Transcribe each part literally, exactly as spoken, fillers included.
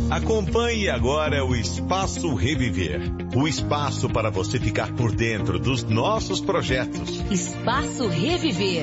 Acompanhe agora o Espaço Reviver. O espaço para você ficar por dentro dos nossos projetos. Espaço Reviver.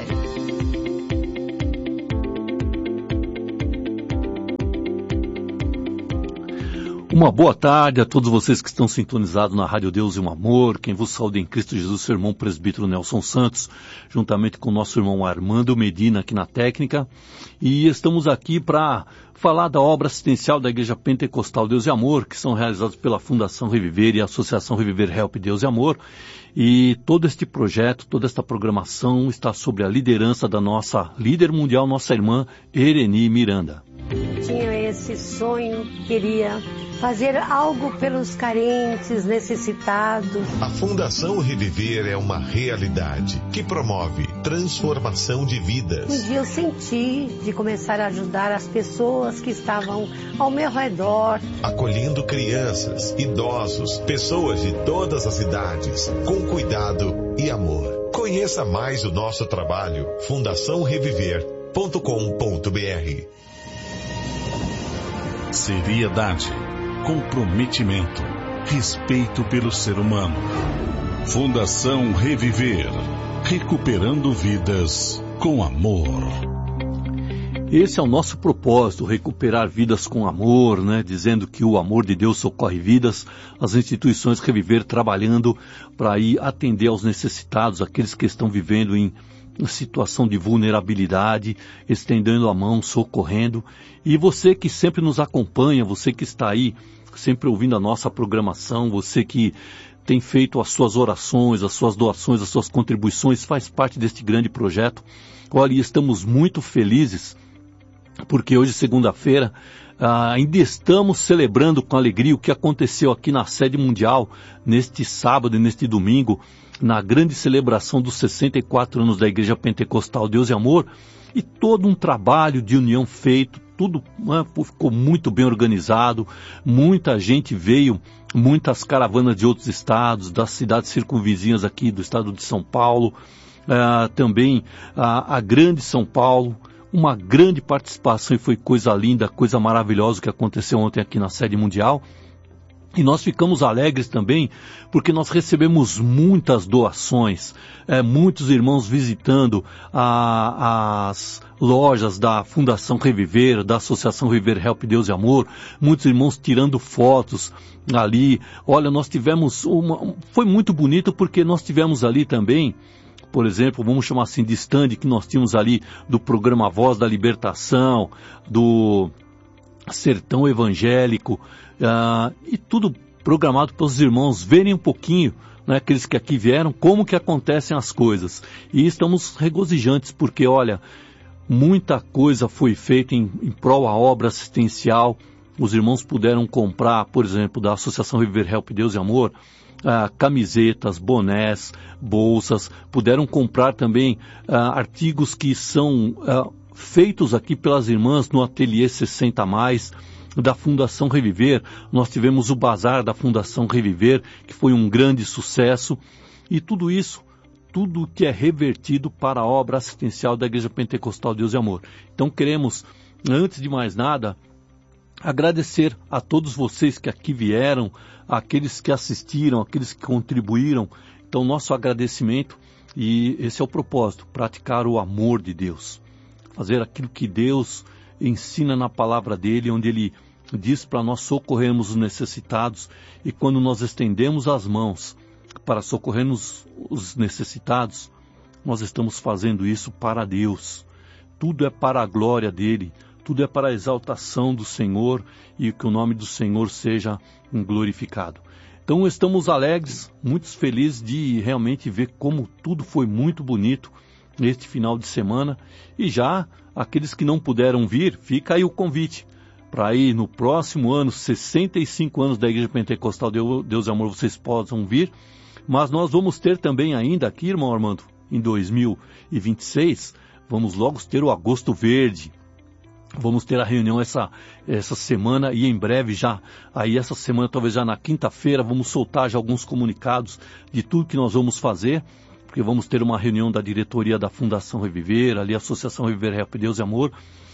Uma boa tarde a todos vocês que estão sintonizados na Rádio Deus e o Amor. Quem vos saúda em Cristo Jesus, seu irmão presbítero Nelson Santos, juntamente com o nosso irmão Armando Medina aqui na técnica. E estamos aqui para falar da obra assistencial da Igreja Pentecostal Deus e Amor, que são realizados pela Fundação Reviver e a Associação Reviver Help Deus e Amor. E todo este projeto, toda esta programação está sob a liderança da nossa líder mundial, nossa irmã Ereni Miranda. Tinha esse sonho, queria fazer algo pelos carentes, necessitados. A Fundação Reviver é uma realidade que promove transformação de vidas. Um dia eu senti de começar a ajudar as pessoas que estavam ao meu redor. Acolhendo crianças, idosos, pessoas de todas as idades, com cuidado e amor. Conheça mais o nosso trabalho, fundação reviver ponto com ponto b r. Seriedade, comprometimento, respeito pelo ser humano. Fundação Reviver, recuperando vidas com amor. Esse é o nosso propósito, recuperar vidas com amor, né? Dizendo que o amor de Deus socorre vidas, as instituições Reviver trabalhando para ir atender aos necessitados, aqueles que estão vivendo em situação de vulnerabilidade, estendendo a mão, socorrendo. E você que sempre nos acompanha, você que está aí, sempre ouvindo a nossa programação, você que tem feito as suas orações, as suas doações, as suas contribuições, faz parte deste grande projeto. Olha, estamos muito felizes, porque hoje, segunda-feira, ah, ainda estamos celebrando com alegria o que aconteceu aqui na sede mundial, neste sábado e neste domingo, na grande celebração dos sessenta e quatro anos da Igreja Pentecostal Deus e Amor, e todo um trabalho de união feito, tudo né, ficou muito bem organizado, muita gente veio, muitas caravanas de outros estados, das cidades circunvizinhas aqui do estado de São Paulo, ah, também ah, a grande São Paulo, uma grande participação e foi coisa linda, coisa maravilhosa que aconteceu ontem aqui na sede mundial. E nós ficamos alegres também porque nós recebemos muitas doações, é, muitos irmãos visitando a, as lojas da Fundação Reviver, da Associação Reviver Help Deus e Amor, muitos irmãos tirando fotos ali. Olha, nós tivemos uma, foi muito bonito porque nós tivemos ali também, por exemplo, vamos chamar assim de stand que nós tínhamos ali do programa Voz da Libertação, do Sertão Evangélico, uh, e tudo programado para os irmãos verem um pouquinho, né, aqueles que aqui vieram, como que acontecem as coisas. E estamos regozijantes porque, olha, muita coisa foi feita em, em prol à obra assistencial. Os irmãos puderam comprar, por exemplo, da Associação Reviver Help Deus e Amor, uh, camisetas, bonés, bolsas, puderam comprar também uh, artigos que são uh, feitos aqui pelas irmãs no Ateliê sessenta mais, da Fundação Reviver. Nós tivemos o bazar da Fundação Reviver, que foi um grande sucesso, e tudo isso, tudo que é revertido para a obra assistencial da Igreja Pentecostal Deus e Amor. Então queremos, antes de mais nada, agradecer a todos vocês que aqui vieram, aqueles que assistiram, aqueles que contribuíram. Então nosso agradecimento, e esse é o propósito, praticar o amor de Deus. Fazer aquilo que Deus ensina na palavra dele, onde ele diz para nós socorrermos os necessitados, e quando nós estendemos as mãos para socorrermos os necessitados, nós estamos fazendo isso para Deus. Tudo é para a glória dele, tudo é para a exaltação do Senhor e que o nome do Senhor seja glorificado. Então estamos alegres, muito felizes de realmente ver como tudo foi muito bonito neste final de semana. E já aqueles que não puderam vir, fica aí o convite para ir no próximo ano, sessenta e cinco anos da Igreja Pentecostal Deus e Amor, vocês possam vir. Mas nós vamos ter também ainda aqui, irmão Armando, em dois mil e vinte e seis, vamos logo ter o Agosto Verde. Vamos ter a reunião essa, essa semana e em breve já, aí essa semana, talvez já na quinta-feira, vamos soltar já alguns comunicados de tudo que nós vamos fazer, porque vamos ter uma reunião da diretoria da Fundação Reviver, ali a Associação Reviver Help Deus e Amor,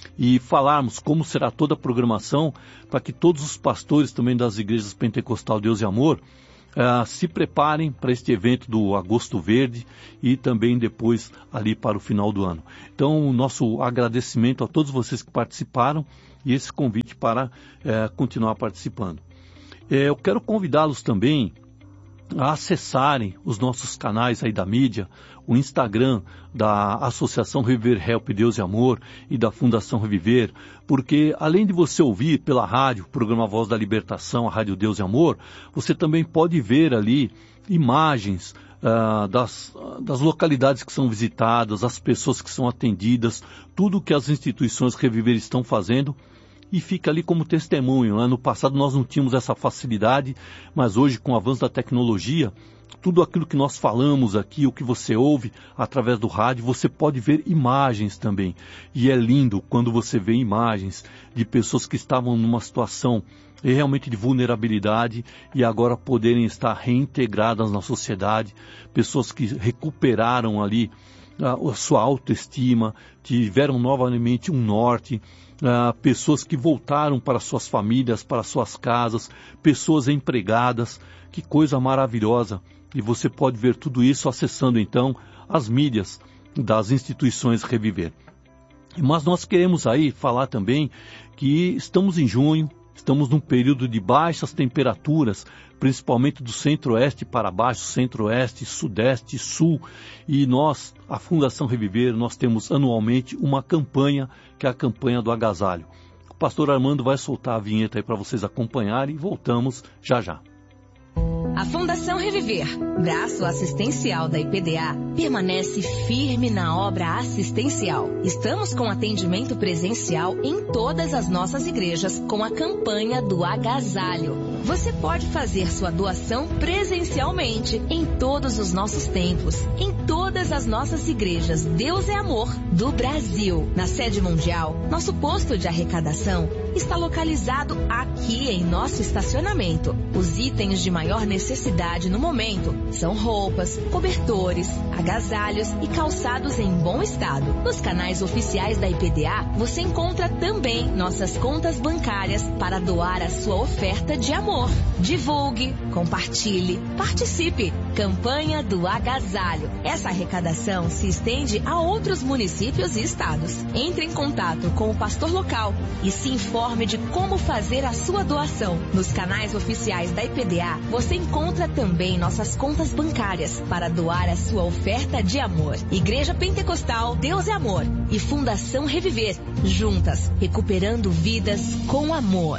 e falarmos como será toda a programação, para que todos os pastores também das igrejas Pentecostal Deus e Amor uh, se preparem para este evento do Agosto Verde e também depois ali para o final do ano. Então, o nosso agradecimento a todos vocês que participaram e esse convite para uh, continuar participando. Uh, eu quero convidá-los também a acessarem os nossos canais aí da mídia, o Instagram da Associação Reviver Help Deus e Amor e da Fundação Reviver, porque além de você ouvir pela rádio, o programa Voz da Libertação, a Rádio Deus e Amor, você também pode ver ali imagens uh, das, das localidades que são visitadas, as pessoas que são atendidas, tudo que as instituições Reviver estão fazendo, e fica ali como testemunho, né? No passado nós não tínhamos essa facilidade, mas hoje com o avanço da tecnologia, tudo aquilo que nós falamos aqui, o que você ouve através do rádio, você pode ver imagens também. E é lindo quando você vê imagens de pessoas que estavam numa situação realmente de vulnerabilidade e agora poderem estar reintegradas na sociedade, pessoas que recuperaram ali a sua autoestima, tiveram novamente um norte, Uh, pessoas que voltaram para suas famílias, para suas casas, pessoas empregadas, que coisa maravilhosa. E você pode ver tudo isso acessando então as mídias das instituições Reviver. Mas nós queremos aí falar também que estamos em junho, estamos num período de baixas temperaturas, principalmente do centro-oeste para baixo, centro-oeste, sudeste, sul. E nós, a Fundação Reviver, nós temos anualmente uma campanha, que é a campanha do agasalho. O pastor Armando vai soltar a vinheta aí para vocês acompanharem e voltamos já já. A Fundação Reviver, braço assistencial da I P D A, permanece firme na obra assistencial. Estamos com atendimento presencial em todas as nossas igrejas com a campanha do agasalho. Você pode fazer sua doação presencialmente em todos os nossos templos, em todas as nossas igrejas Deus é Amor do Brasil. Na sede mundial, nosso posto de arrecadação está localizado aqui em nosso estacionamento. Os itens de maior necessidade no momento são roupas, cobertores, agasalhos e calçados em bom estado. Nos canais oficiais da I P D A, você encontra também nossas contas bancárias para doar a sua oferta de amor. Divulgue, compartilhe, participe. Campanha do agasalho. Essa arrecadação se estende a outros municípios e estados. Entre em contato com o pastor local e se informe de como fazer a sua doação. Nos canais oficiais da I P D A, você encontra também nossas contas bancárias para doar a sua oferta de amor. Igreja Pentecostal Deus é Amor e Fundação Reviver, juntas, recuperando vidas com amor.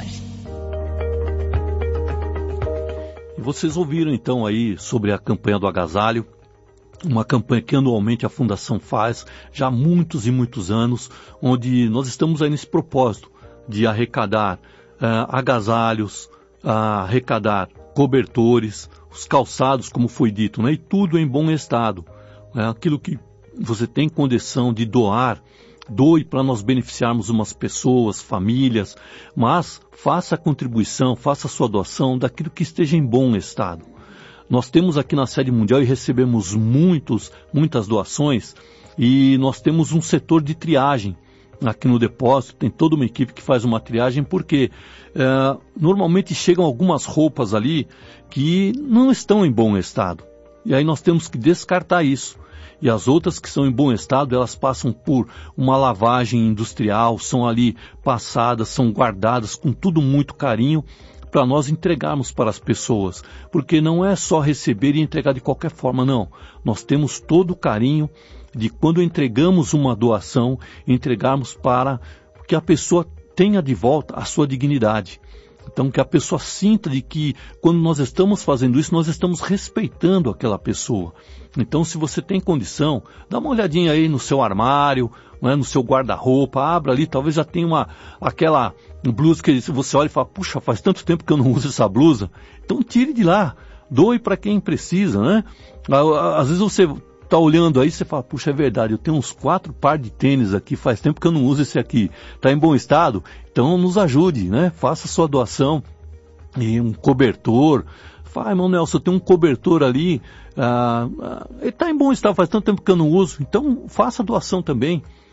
Vocês ouviram então aí sobre a campanha do agasalho, uma campanha que anualmente a Fundação faz já há muitos e muitos anos, onde nós estamos aí nesse propósito de arrecadar uh, agasalhos, uh, arrecadar cobertores, os calçados, como foi dito, né? E tudo em bom estado. Né? Aquilo que você tem condição de doar, doe para nós beneficiarmos umas pessoas, famílias, mas faça a contribuição, faça a sua doação daquilo que esteja em bom estado. Nós temos aqui na sede mundial e recebemos muitos, muitas doações e nós temos um setor de triagem aqui no depósito, tem toda uma equipe que faz uma triagem porque é, normalmente chegam algumas roupas ali que não estão em bom estado e aí nós temos que descartar isso. E as outras que são em bom estado, elas passam por uma lavagem industrial, são ali passadas, são guardadas com tudo muito carinho para nós entregarmos para as pessoas. Porque não é só receber e entregar de qualquer forma, não. Nós temos todo o carinho de quando entregamos uma doação, entregarmos para que a pessoa tenha de volta a sua dignidade. Então, que a pessoa sinta de que, quando nós estamos fazendo isso, nós estamos respeitando aquela pessoa. Então, se você tem condição, dá uma olhadinha aí no seu armário, né, no seu guarda-roupa, abra ali, talvez já tenha uma, aquela blusa que você olha e fala, puxa, faz tanto tempo que eu não uso essa blusa. Então, tire de lá, doe para quem precisa, né? Às vezes você está olhando aí, você fala, puxa, é verdade, eu tenho uns quatro par de tênis aqui, faz tempo que eu não uso esse aqui. Está em bom estado? Então nos ajude, né? Faça sua doação. E um cobertor. Fala, irmão Nelson, eu tenho um cobertor ali, ah, ah, ele está em bom estado, faz tanto tempo que eu não uso. Então faça a doação também.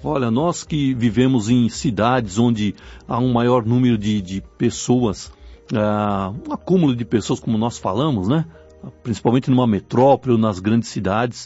Olha, nós que vivemos em cidades onde há um maior número de, de pessoas, uh, um acúmulo de pessoas, como nós falamos, né? Principalmente numa metrópole ou nas grandes cidades,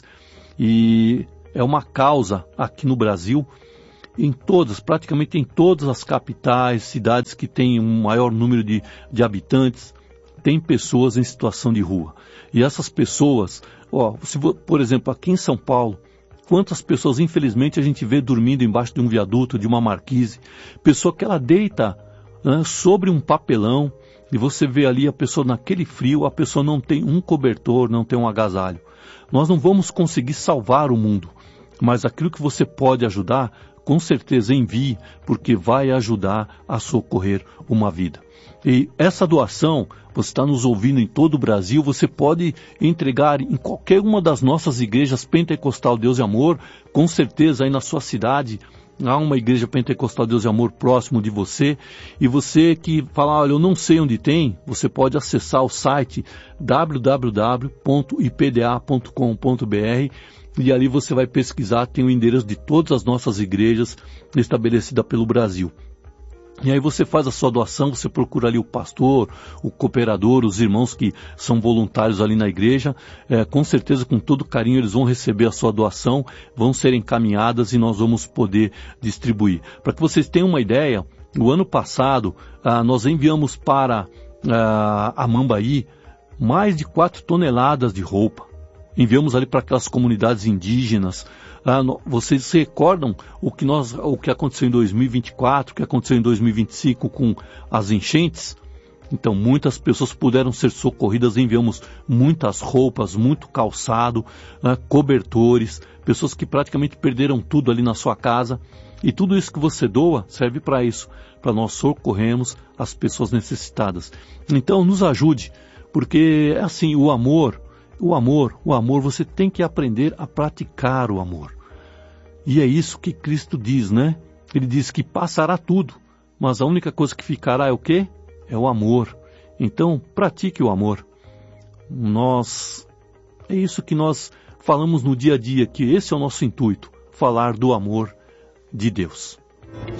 e é uma causa aqui no Brasil, em todas, praticamente em todas as capitais, cidades que têm um maior número de, de habitantes, tem pessoas em situação de rua. E essas pessoas, ó, se, por exemplo, aqui em São Paulo, quantas pessoas, infelizmente, a gente vê dormindo embaixo de um viaduto, de uma marquise, pessoa que ela deita, né, sobre um papelão, e você vê ali a pessoa naquele frio, a pessoa não tem um cobertor, não tem um agasalho. Nós não vamos conseguir salvar o mundo, mas aquilo que você pode ajudar, com certeza envie, porque vai ajudar a socorrer uma vida. E essa doação, você está nos ouvindo em todo o Brasil, você pode entregar em qualquer uma das nossas igrejas Pentecostal Deus e Amor, com certeza aí na sua cidade há uma igreja Pentecostal Deus e Amor próximo de você, e você que fala, olha, eu não sei onde tem, você pode acessar o site w w w ponto i p d a ponto com ponto b r e ali você vai pesquisar, tem o endereço de todas as nossas igrejas estabelecidas pelo Brasil. E aí você faz a sua doação, você procura ali o pastor, o cooperador, os irmãos que são voluntários ali na igreja, é, com certeza com todo carinho eles vão receber a sua doação, vão ser encaminhadas e nós vamos poder distribuir. Para que vocês tenham uma ideia, no ano passado ah, nós enviamos para ah, a Mambaí mais de quatro toneladas de roupa. Enviamos ali para aquelas comunidades indígenas. Ah, no, vocês se recordam o que, nós, o que aconteceu em dois mil e vinte e quatro, o que aconteceu em dois mil e vinte e cinco com as enchentes? Então muitas pessoas puderam ser socorridas, enviamos muitas roupas, muito calçado, ah, cobertores, pessoas que praticamente perderam tudo ali na sua casa. E tudo isso que você doa serve para isso, para nós socorrermos as pessoas necessitadas. Então nos ajude, porque assim, o amor... O amor, o amor, você tem que aprender a praticar o amor. E é isso que Cristo diz, né? Ele diz que passará tudo, mas a única coisa que ficará é o quê? É o amor. Então, pratique o amor. Nós, é isso que nós falamos no dia a dia, que esse é o nosso intuito, falar do amor de Deus.